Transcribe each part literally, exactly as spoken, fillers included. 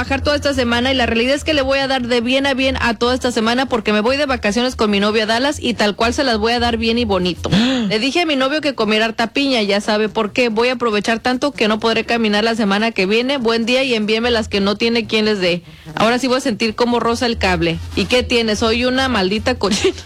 trabajar toda esta semana y la realidad es que le voy a dar de bien a bien a toda esta semana porque me voy de vacaciones con mi novio a Dallas y tal cual se las voy a dar bien y bonito. Le dije a mi novio que comiera harta piña, ya sabe por qué. Voy a aprovechar tanto que no podré caminar la semana que viene. Buen día y envíeme las que no tiene quien les dé. Ahora sí voy a sentir como rosa el cable. ¿Y qué tiene? Soy una maldita cochina.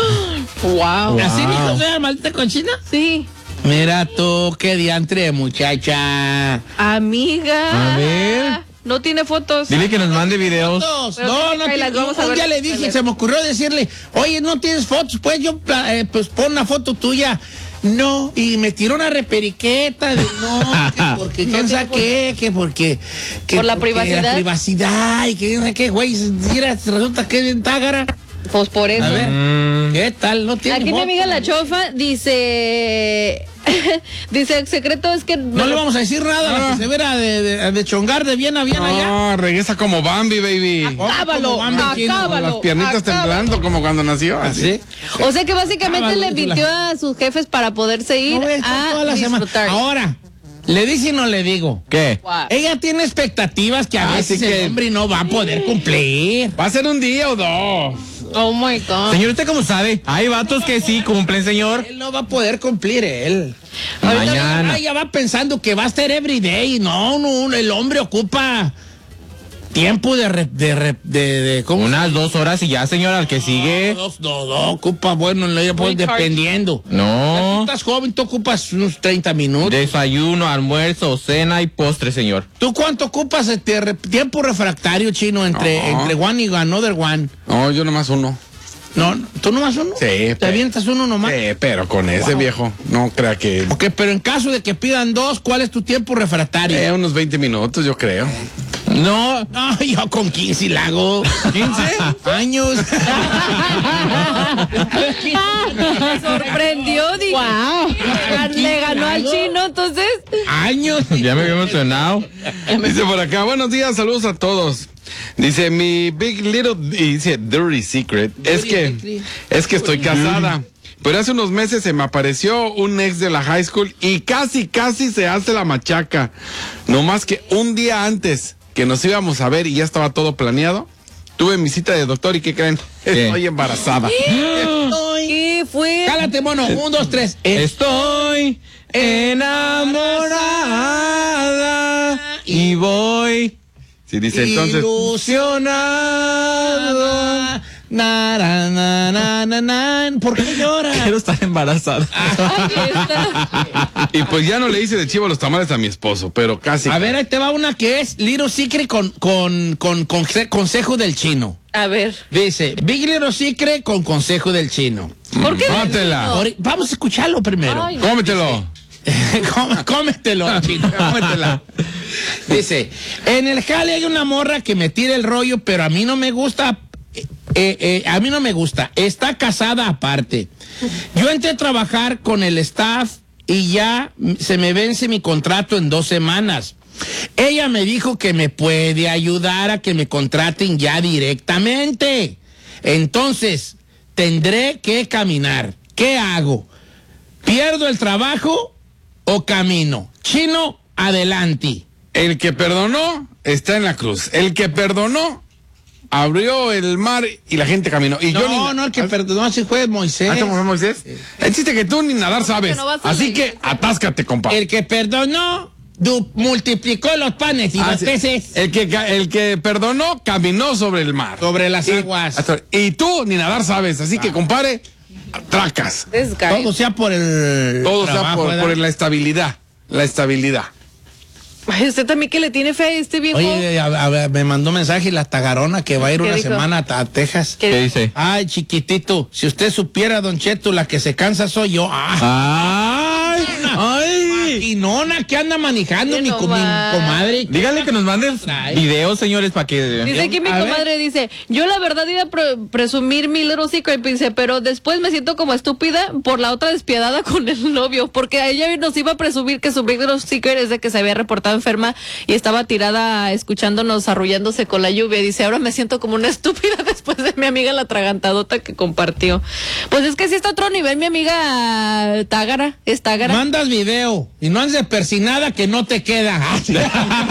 Wow. ¿Así dijo usted, maldita cochina? Sí. Mira tú, qué diantre, muchacha. Amiga. A ver. No tiene fotos. Dile que nos mande videos. Fotos. Pero No, no, ahí las tiene- vamos a un ver. día le dije, se me ocurrió decirle, oye, ¿no tienes fotos? Pues yo, eh, pues pon una foto tuya. No, y me tiró una reperiqueta de no, que porque quién sabe qué, que porque que Por la porque privacidad. la privacidad y que quién sabe qué, güey, mira, resulta que es bien tágara. Pues por eso. A ver, Mm. ¿qué tal? No tiene Aquí mi foto. amiga La Chofa dice... dice, el secreto es que... No le vamos a decir nada, la Ah. que se verá de, de, de chongar de bien a bien allá. No, regresa como Bambi, baby. Acábalo, Como Bambi Chino, acábalo. Las piernitas acábalo. temblando como cuando nació. Así. ¿Sí? O sea que básicamente Acábalo, le mintió a sus jefes para poderse ir No, está a toda la semana. disfrutar. Ahora, ¿le dice y no le digo? ¿Qué? Wow. Ella tiene expectativas que a Ah, veces sí el que- hombre no va a poder cumplir. ¿Va a ser un día o dos? Oh my God. Señor, ¿usted cómo sabe? Hay vatos que sí cumplen, señor. Él no va a poder cumplir, él. Mañana. Ahora ya va pensando que va a ser everyday. No, no, el hombre ocupa tiempo de... re- de, re- de, de ¿cómo? Unas dos horas y ya, señor, al que sigue. No, dos, no, no, ocupa, bueno, no, pues, dependiendo. Tú No. estás joven, tú ocupas unos treinta minutos. Desayuno, almuerzo, cena y postre, señor. ¿Tú cuánto ocupas este re- tiempo refractario, Chino, entre, No. entre one y another one? No, yo nomás uno. No, ¿tú nomás uno? Sí, ¿Te pero- avientas uno nomás? Sí, pero con ese Wow. viejo, no crea que... Ok, pero en caso de que pidan dos, ¿cuál es tu tiempo refractario? Eh, unos veinte minutos, yo creo. No. No, yo con quince la hago. ¿quince? Años. Me sorprendió, dije. Wow. Le ganó al chino, entonces. Años. Ya me había emocionado. Dice por acá, buenos días, saludos a todos. Dice, mi big little, y dice, dirty secret, es que, es que estoy casada. Pero hace unos meses se me apareció un ex de la high school y casi, casi se hace la machaca. No más que un día antes que nos íbamos a ver y ya estaba todo planeado, tuve mi cita de doctor y ¿qué creen? ¿Qué? Estoy embarazada. ¿Qué fue? Cálate, mono. Un, dos, tres. Estoy enamorada y voy. Sí, dice entonces. Ilusionado. Na, na, na, na, na, na. ¿Por qué llora? Quiero estar embarazada. Ay, esta. Y pues ya no le hice de chivo los tamales a mi esposo, pero casi. A ver, ahí te va una que es Little Secret con, con, con, con consejo del chino. A ver. Dice, Big Little Secret con consejo del chino. ¿Por qué? Cómetela. Ahori- Vamos a escucharlo primero. Ay, Cómetelo. Come- Cómetelo, chino, cómetela. Dice, en el jale hay una morra que me tira el rollo, pero a mí no me gusta. eh, eh, a mí no me gusta. Está casada aparte. Yo entré a trabajar con el staff y ya se me vence mi contrato en dos semanas. Ella me dijo que me puede ayudar a que me contraten ya directamente. Entonces, tendré que caminar. ¿Qué hago? ¿Pierdo el trabajo o camino? Chino, adelante. El que perdonó está en la cruz. El que perdonó abrió el mar y la gente caminó. Y yo No, ni... no, el que perdonó así fue Moisés. ¿Ah, ¿cómo fue Moisés? El chiste que tú ni nadar sabes. no vas a Así la que atáscate, compa. El que perdonó du- multiplicó los panes y Ah, los sí. peces El que, ca- el que perdonó caminó sobre el mar. sobre las Y- aguas. hasta- Y tú ni nadar sabes. Así que, compadre, tracas. This guy. Todo sea por el Todo sea trabajo, por, ¿verdad? por la estabilidad. La estabilidad. Ay, usted también que le tiene fe a este viejo. Oye, a- a- me mandó mensaje la tagarona que va a ir ¿Qué una dijo? semana a, a Texas. ¿Qué ¿Qué dice? Ay, chiquitito, si usted supiera, don Cheto, la que se cansa soy yo. Ah, ¡Ay! ¡Ay! y nona que anda manejando Sí, mi, no co- mi más. comadre. Dígale que nos manden Ay. videos, señores, para que... Dice aquí mi A ver. comadre, dice, yo la verdad iba a pre- presumir mi little secret, dice, pero después me siento como estúpida por la otra despiadada con el novio, porque a ella nos iba a presumir que su big little secret es de que se había reportado enferma y estaba tirada escuchándonos arrullándose con la lluvia. Dice, ahora me siento como una estúpida después de mi amiga la atragantadota que compartió. Pues es que sí está a otro nivel mi amiga Tágara, es Tágara. Mandas video y no andes persinada que no te queda.